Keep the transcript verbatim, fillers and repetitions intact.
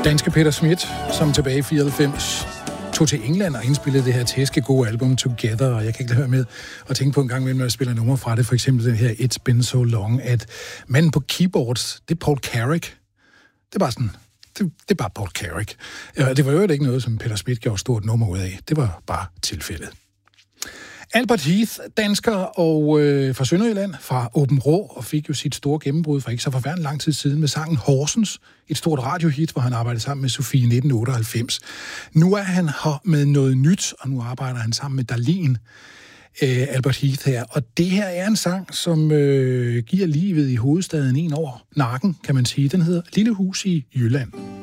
Danske Peter Schmidt, som tilbage i fireoghalvfems tog til England og indspillede det her tæske gode album Together, og jeg kan ikke lade være med at tænke på en gang imellem, når jeg spiller numre fra det, for eksempel den her It's Been So Long, at manden på keyboards, det er Paul Carrick. Det er bare sådan, det, det er bare Paul Carrick. Ja, det var jo ikke noget, som Peter Schmidt gjorde stort nummer ud af. Det var bare tilfældet. Albert Heath, dansker og øh, fra Sønderjylland, fra Åben Rå, og fik jo sit store gennembrud for ikke så forfærdelig lang tid siden med sangen Horsens, et stort radiohit, hvor han arbejdede sammen med Sofie nitten otteoghalvfems. Nu er han her med noget nyt, og nu arbejder han sammen med Darlene, øh, Albert Heath her. Og det her er en sang, som øh, giver livet i hovedstaden en over nakken, kan man sige. Den hedder Lille Hus i Jylland.